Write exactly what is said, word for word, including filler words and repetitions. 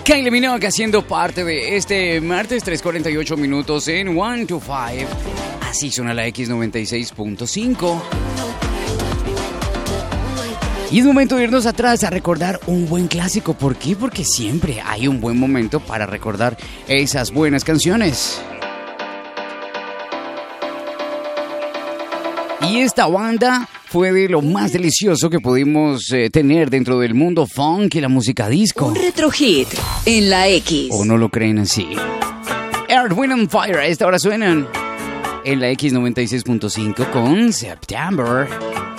Kylie Minogue haciendo parte de este martes, tres cuarenta y ocho minutos en one to five. Así suena la X noventa y seis punto cinco. Y es momento de irnos atrás a recordar un buen clásico. ¿Por qué? Porque siempre hay un buen momento para recordar esas buenas canciones. Y esta banda fue de lo más delicioso que pudimos eh, tener dentro del mundo funk y la música disco. Un retro hit en la X. ¿O no lo creen así? Earth, Wind and Fire a esta hora suenan en la X noventa y seis punto cinco con September.